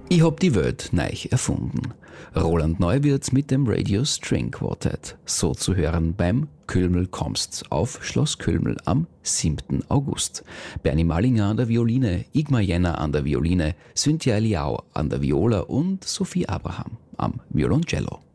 Ich hab die Welt neu erfunden. Roland Neuwirth mit dem Radio String Quartet. So zu hören beim Kölmel kommst auf Schloss Kölmel am 7. August. Bernie Malinger an der Violine, Igmar Jenner an der Violine, Cynthia Eliao an der Viola und Sophie Abraham am Violoncello.